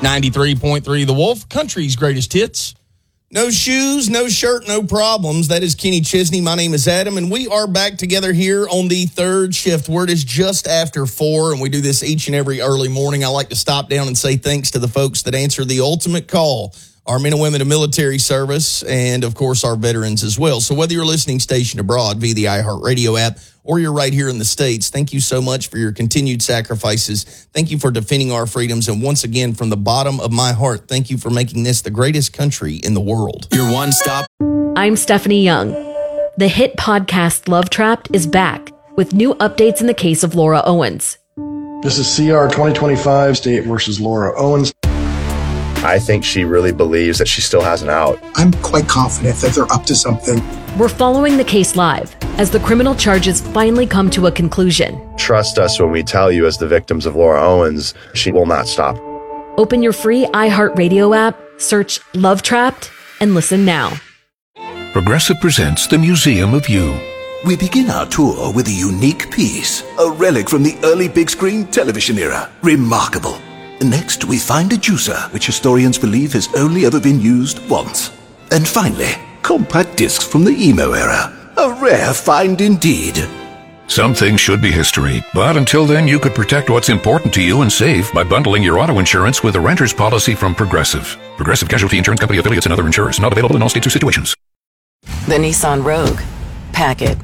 93.3 The Wolf, country's greatest hits. No shoes, no shirt, no problems. That is Kenny Chesney. My name is Adam, and we are back together here on the third shift. Word is just after 4, and we do this each and every early morning. I like to stop down and say thanks to the folks that answer the ultimate call, our men and women of military service, and, of course, our veterans as well. So whether you're listening stationed abroad via the iHeartRadio app or you're right here in the States, thank you so much for your continued sacrifices. Thank you for defending our freedoms. And once again, from the bottom of my heart, thank you for making this the greatest country in the world. Your one stop. I'm Stephanie Young. The hit podcast Love Trapped is back with new updates in the case of Laura Owens. This is CR 2025, State versus Laura Owens. I think she really believes that she still has an out. I'm quite confident that they're up to something. We're following the case live as the criminal charges finally come to a conclusion. Trust us when we tell you, as the victims of Laura Owens, she will not stop. Open your free iHeartRadio app, search Love Trapped, and listen now. Progressive presents The Museum of You. We begin our tour with a unique piece, a relic from the early big screen television era. Remarkable. Next, we find a juicer, which historians believe has only ever been used once. And finally, compact discs from the emo era. A rare find indeed. Some things should be history, but until then you could protect what's important to you and save by bundling your auto insurance with a renter's policy from Progressive. Progressive Casualty Insurance Company affiliates and other insurers. Not available in all states or situations. The Nissan Rogue. Pack it.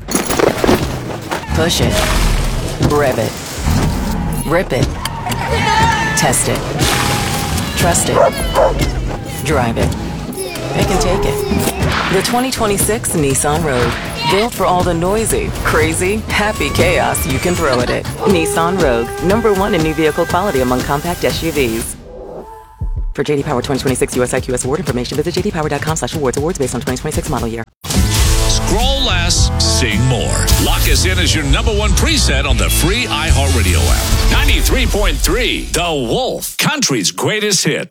Push it. Rev it. Rip it. Test it. Trust it. Drive it. Pick and take it. The 2026 Nissan Rogue. Built for all the noisy, crazy, happy chaos you can throw at it. Nissan Rogue. #1 in new vehicle quality among compact SUVs. For JD Power 2026 US IQS award information, visit jdpower.com/awards. Awards based on 2026 model year. Scroll less, sing more. Lock us in as your #1 preset on the free iHeartRadio app. 93.3 The Wolf, country's greatest hits.